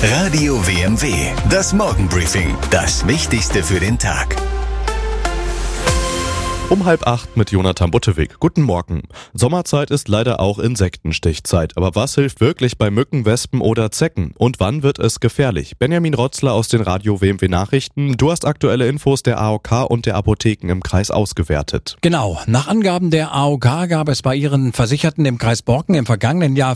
Radio WMW, das Morgenbriefing. Das Wichtigste für den Tag. Um 7:30 mit Jonathan Buttewig. Guten Morgen. Sommerzeit ist leider auch Insektenstichzeit. Aber was hilft wirklich bei Mücken, Wespen oder Zecken? Und wann wird es gefährlich? Benjamin Rotzler aus den Radio WMW Nachrichten. Du hast aktuelle Infos der AOK und der Apotheken im Kreis ausgewertet. Genau. Nach Angaben der AOK gab es bei ihren Versicherten im Kreis Borken im vergangenen Jahr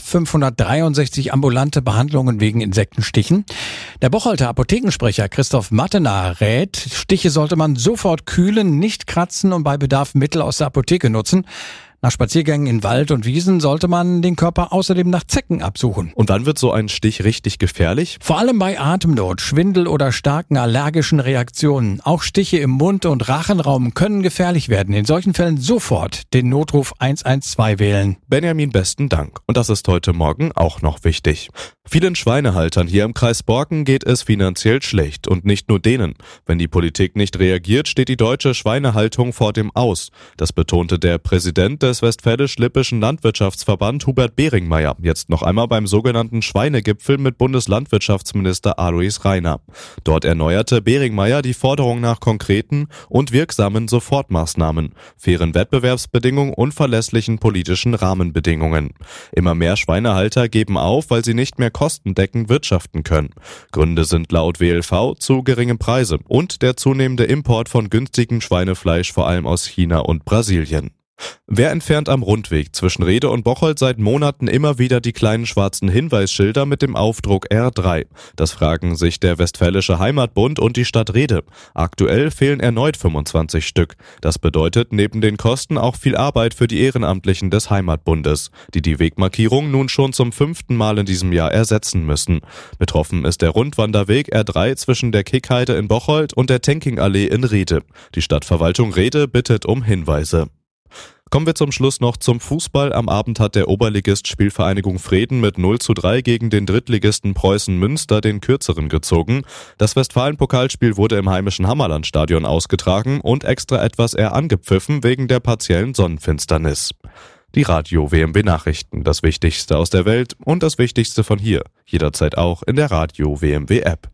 563 ambulante Behandlungen wegen Insektenstichen. Der Bocholter Apothekensprecher Christoph Mattener rät, Stiche sollte man sofort kühlen, nicht kratzen und bei Bedarf Mittel aus der Apotheke nutzen. Nach Spaziergängen in Wald und Wiesen sollte man den Körper außerdem nach Zecken absuchen. Und wann wird so ein Stich richtig gefährlich? Vor allem bei Atemnot, Schwindel oder starken allergischen Reaktionen. Auch Stiche im Mund- und Rachenraum können gefährlich werden. In solchen Fällen sofort den Notruf 112 wählen. Benjamin, besten Dank. Und das ist heute Morgen auch noch wichtig. Vielen Schweinehaltern hier im Kreis Borken geht es finanziell schlecht. Und nicht nur denen. Wenn die Politik nicht reagiert, steht die deutsche Schweinehaltung vor dem Aus. Das betonte der Präsident des Westfälisch-Lippischen Landwirtschaftsverband Hubert Beringmeier jetzt noch einmal beim sogenannten Schweinegipfel mit Bundeslandwirtschaftsminister Alois Rainer. Dort erneuerte Beringmeier die Forderung nach konkreten und wirksamen Sofortmaßnahmen, fairen Wettbewerbsbedingungen und verlässlichen politischen Rahmenbedingungen. Immer mehr Schweinehalter geben auf, weil sie nicht mehr kostendeckend wirtschaften können. Gründe sind laut WLV zu geringe Preise und der zunehmende Import von günstigem Schweinefleisch vor allem aus China und Brasilien. Wer entfernt am Rundweg zwischen Rede und Bocholt seit Monaten immer wieder die kleinen schwarzen Hinweisschilder mit dem Aufdruck R3? Das fragen sich der Westfälische Heimatbund und die Stadt Rede. Aktuell fehlen erneut 25 Stück. Das bedeutet neben den Kosten auch viel Arbeit für die Ehrenamtlichen des Heimatbundes, die die Wegmarkierung nun schon zum 5. Mal in diesem Jahr ersetzen müssen. Betroffen ist der Rundwanderweg R3 zwischen der Kickheide in Bocholt und der Tenkingallee in Rede. Die Stadtverwaltung Rede bittet um Hinweise. Kommen wir zum Schluss noch zum Fußball. Am Abend hat der Oberligist Spielvereinigung Vreden mit 0:3 gegen den Drittligisten Preußen Münster den Kürzeren gezogen. Das Westfalen-Pokalspiel wurde im heimischen Hammerlandstadion ausgetragen und extra etwas eher angepfiffen wegen der partiellen Sonnenfinsternis. Die Radio WMW Nachrichten, das Wichtigste aus der Welt und das Wichtigste von hier. Jederzeit auch in der Radio WMW App.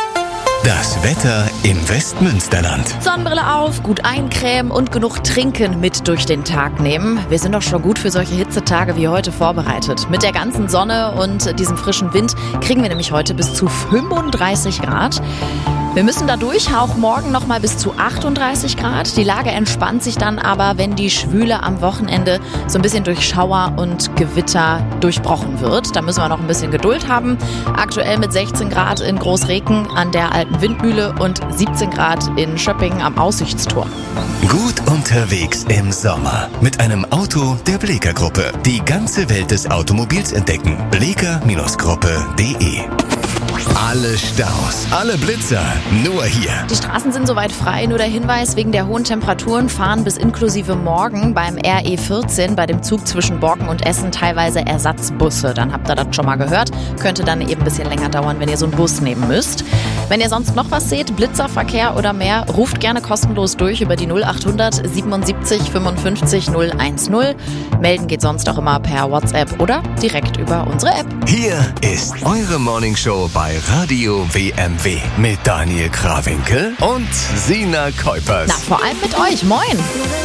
Das Wetter im Westmünsterland. Sonnenbrille auf, gut eincremen und genug Trinken mit durch den Tag nehmen. Wir sind doch schon gut für solche Hitzetage wie heute vorbereitet. Mit der ganzen Sonne und diesem frischen Wind kriegen wir nämlich heute bis zu 35 Grad. Wir müssen da durch, auch morgen nochmal bis zu 38 Grad. Die Lage entspannt sich dann aber, wenn die Schwüle am Wochenende so ein bisschen durch Schauer und Gewitter durchbrochen wird. Da müssen wir noch ein bisschen Geduld haben. Aktuell mit 16 Grad in Großreken an der Alten Windmühle und 17 Grad in Schöppingen am Aussichtstor. Gut unterwegs im Sommer mit einem Auto der Bleeker Gruppe. Die ganze Welt des Automobils entdecken. bleeker-gruppe.de. Alle Staus, alle Blitzer, nur hier. Die Straßen sind soweit frei, nur der Hinweis, wegen der hohen Temperaturen fahren bis inklusive morgen beim RE14 bei dem Zug zwischen Borken und Essen teilweise Ersatzbusse. Dann habt ihr das schon mal gehört, könnte dann eben ein bisschen länger dauern, wenn ihr so einen Bus nehmen müsst. Wenn ihr sonst noch was seht, Blitzerverkehr oder mehr, ruft gerne kostenlos durch über die 0800 77 55 010. Melden geht sonst auch immer per WhatsApp oder direkt über unsere App. Hier ist eure Morningshow bei Radio WMW mit Daniel Krawinkel und Sina Kuipers. Na, vor allem mit euch. Moin!